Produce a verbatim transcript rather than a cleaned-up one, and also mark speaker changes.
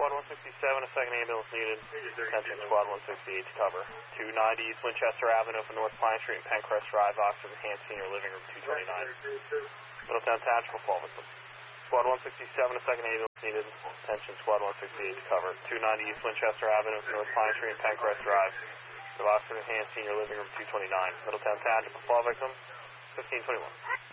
Speaker 1: Squad one sixty-seven, a second ambulance needed. Attention, Squad one sixty-eight to cover. two ninety East Winchester Avenue from North Pine Street and Pencrest Drive, Oxford, Hand Senior Living Room two twenty-nine. Middletown Township call victim. Squad one sixty-seven, a second ambulance needed. Attention, Squad one sixty-eight to cover. two ninety East Winchester Avenue from North Pine Street and Pencrest Drive, Oxford, Hand Senior Living Room two twenty-nine. Middletown Township call victim, fifteen twenty-one.